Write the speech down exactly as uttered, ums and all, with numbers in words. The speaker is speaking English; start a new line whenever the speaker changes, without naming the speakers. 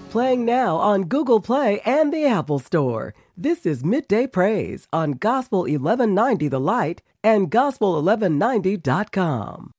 Playing now on Google Play and the Apple Store. This is Midday Praise on Gospel eleven ninety The Light and gospel eleven ninety dot com.